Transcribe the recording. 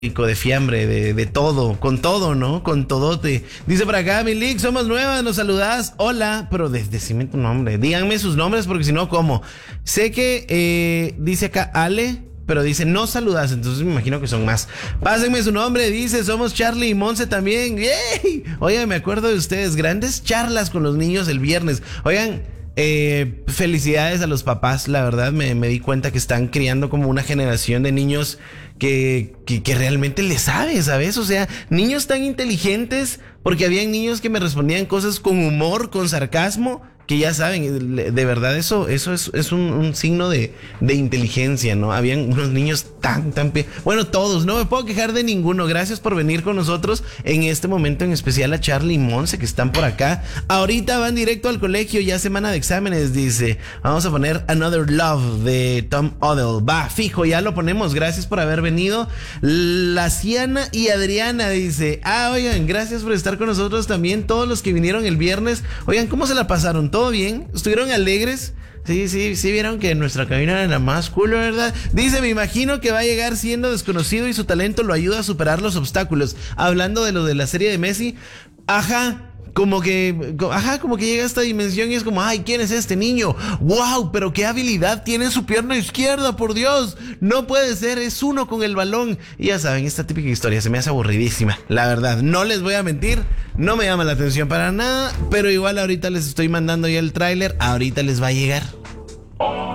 de fiambre, de todo, con todo, ¿no? Con todote. Dice por acá, Milik, somos nuevas, nos saludás. Hola, pero decime tu nombre. Díganme sus nombres porque si no, ¿cómo? Sé que dice acá Ale, pero dice no saludas, entonces me imagino que son más. Pásenme su nombre, dice, somos Charlie y Monse también. ¡Yay! Oigan, me acuerdo de ustedes, grandes charlas con los niños el viernes. Oigan, felicidades a los papás, la verdad me di cuenta que están criando como una generación de niños que realmente le sabe, ¿sabes? O sea, niños tan inteligentes, porque habían niños que me respondían cosas con humor, con sarcasmo, que ya saben, de verdad eso es un signo de inteligencia, ¿no? Habían unos niños tan bueno, todos, no me puedo quejar de ninguno. Gracias por venir con nosotros en este momento, en especial a Charlie y Monse que están por acá. Ahorita van directo al colegio, ya semana de exámenes, dice. Vamos a poner Another Love de Tom Odell. Va, fijo, ya lo ponemos. Gracias por haber venido. La Ciana y Adriana dice, oigan, gracias por estar con nosotros también, todos los que vinieron el viernes. Oigan, ¿cómo se la pasaron? ¿Todo bien? ¿Estuvieron alegres? Sí, vieron que nuestra cabina era la más cool, ¿verdad? Dice, me imagino que va a llegar siendo desconocido y su talento lo ayuda a superar los obstáculos. Hablando de lo de la serie de Messi, como que llega a esta dimensión y es como, ¿quién es este niño? ¡Wow! Pero qué habilidad tiene en su pierna izquierda, por Dios. No puede ser, es uno con el balón. Y ya saben, esta típica historia se me hace aburridísima. La verdad, no les voy a mentir, no me llama la atención para nada, pero igual ahorita les estoy mandando ya el tráiler, ahorita les va a llegar.